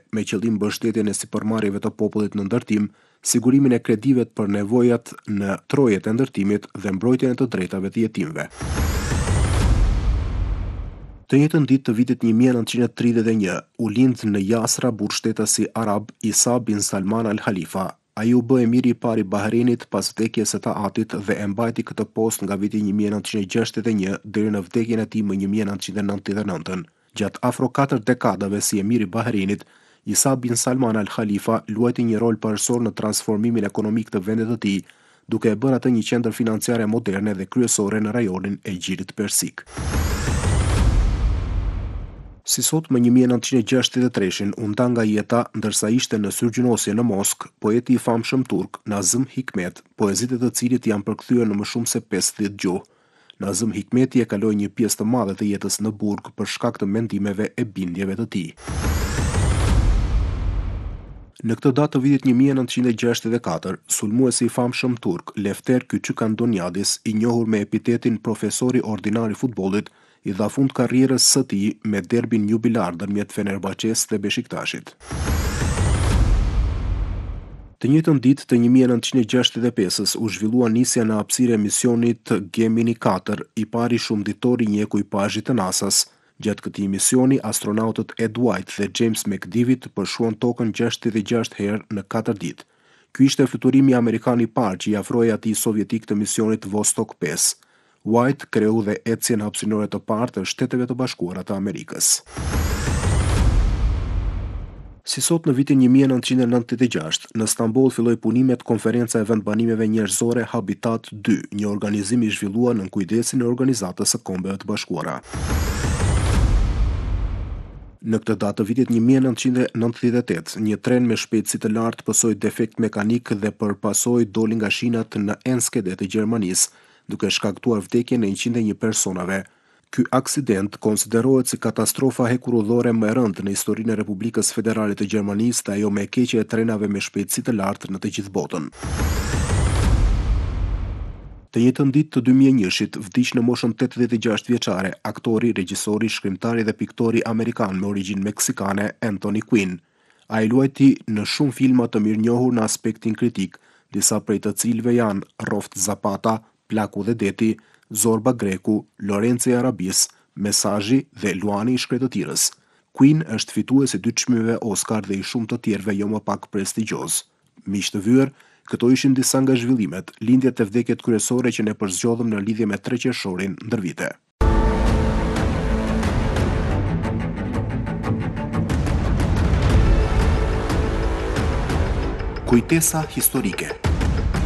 me qëllim mbështetjen e sipërmarrjeve të popullit në ndërtim, sigurimin e kredive për nevojat në trojet e ndërtimit dhe mbrojtjen e të drejtave të jetimëve. Të njëjtën ditë të vitit 1931, u lind në Jasra burgshtetas arab Isa bin Salman Al Khalifa. Ai u bë emiri i parë i Bahreinit pas vdekjes së Taatit dhe e mbajti këtë post nga viti 1961 deri në vdekjen e tij më 1999. Gjatë afro 4 dekadave si emir i Bahreinit, Isa bin Salman Al Khalifa luajti një rol parsor në transformimin ekonomik të vendit të tij, duke e bërë atë një qendër financiare moderne dhe kryesore në rajonin e Gjirit Persik. Si sot më 1963 u nda nga jeta ndërsa ishte në syrgjënosje në Moskë, poeti i famshëm turk Nazım Hikmet, poezitë të cilit janë përkthyer në më shumë se 50 gjuhë. Nazım Hikmeti e kaloi një pjesë të madhe të jetës në burg për shkak të mendimeve e bindjeve të tij. Në këtë datë të vitit 1964, sulmuesi i famshëm turk Lefter Küçükan Donyadis, i njohur me epitetin profesori ordinar i futbollit, i dha fund karrierës së tij me derbin jubilar ndërmjet Fenerbahçes dhe Beşiktaşit. Të njëjtën ditë të 1965-s u zhvillua nisja në hapësirë e misionit Gemini 4, i pari shumëditor i një ekuipazhi të NASA-s. Gjatë këtij misioni, astronautët Ed White dhe James McDivitt përshuan tokën 66 herë në 4 ditë. Ky ishte fluturimi amerikan i parë që i afroi atij sovjetik të misionit Vostok 5. White kreu dhe ecjen hapësinore të parë të Shteteve të Bashkuara të Amerikës. Si sot në vitin 1996, në Stamboll filloi punimet Konferenca e Vendbanimeve Njerëzore Habitat 2, një organizim i zhvilluar në kujdesin e Organizatës së Kombeve të Bashkuara. Në këtë datë të vitit 1998, një tren me shpejtësi të lartë pësoi defekt mekanik dhe përpasoi doli nga shinat në Enschede të Gjermanisë, duke shkaktuar vdekjen e 101 personave. Ky aksident konsiderohet si katastrofa hekurudhore më e rëndë në historinë e Republikës Federale të Gjermanisë dhe ajo më e keqe e trenave me shpejtësi të lartë në të gjithë botën. Të njëjtën ditë të 2001-shit vdiq në moshën 86 vjeçare aktori, regjisori, shkrimtari dhe piktori amerikan me origjinë meksikane Anthony Quinn. Ai luajti në shumë filma të mirënjohur në aspektin kritik, disa prej të cilëve janë Roft Zapata, Plaku dhe deti, Zorba Greku, Lorenzo i Arabis, Mesazhi dhe Luani i Shkretëtirës. Quinn është fitues i 2 çmimeve Oscar dhe i shumë të tjerëve jo më pak prestigjioz. Miq të vyer, këto ishin disa nga zhvillimet, lindjet e vdekjet kryesore që ne përzgjodhëm në lidhje me 3 qershorin ndër vite. Kujtesa historike.